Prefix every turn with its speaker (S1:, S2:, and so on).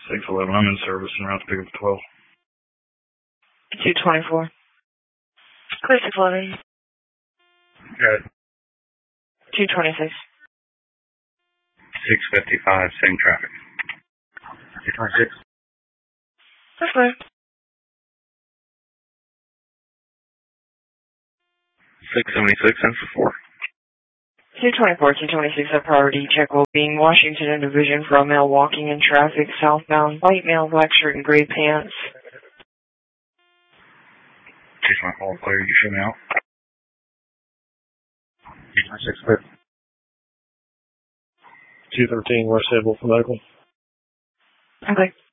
S1: 611, I'm in service and around to pick up 12.
S2: 224. Clear 611.
S1: Good.
S2: 226.
S1: 655, same traffic. 226.
S2: That's clear.
S1: 676, and for 4.
S2: 224, 226, a priority check will be in Washington and Division for a male walking in traffic, southbound, white male, black shirt and gray pants.
S1: Case my call clear, you show me out. 226,
S3: 213 West Edward for medical.
S2: Okay.